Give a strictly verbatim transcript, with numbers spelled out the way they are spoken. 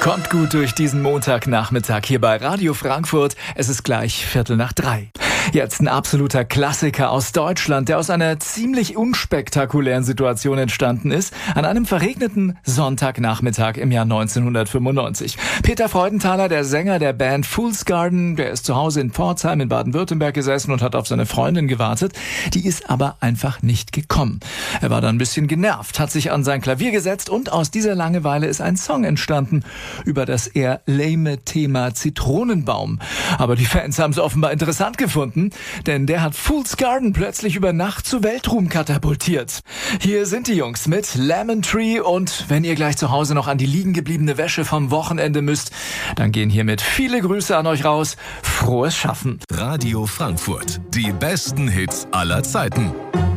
Kommt gut durch diesen Montagnachmittag hier bei Radio Frankfurt. Es ist gleich Viertel nach drei. Jetzt ein absoluter Klassiker aus Deutschland, der aus einer ziemlich unspektakulären Situation entstanden ist, an einem verregneten Sonntagnachmittag im Jahr neunzehnhundertfünfundneunzig. Peter Freudenthaler, der Sänger der Band Fool's Garden, der ist zu Hause in Pforzheim in Baden-Württemberg gesessen und hat auf seine Freundin gewartet. Die ist aber einfach nicht gekommen. Er war dann ein bisschen genervt, hat sich an sein Klavier gesetzt und aus dieser Langeweile ist ein Song entstanden über das eher lame Thema Zitronenbaum. Aber die Fans haben es offenbar interessant gefunden, denn der hat Fool's Garden plötzlich über Nacht zu Weltruhm katapultiert. Hier sind die Jungs mit Lemon Tree und wenn ihr gleich zu Hause noch an die liegen gebliebene Wäsche vom Wochenende müsst, dann gehen hiermit viele Grüße an euch raus. Frohes Schaffen. Radio Frankfurt. Die besten Hits aller Zeiten.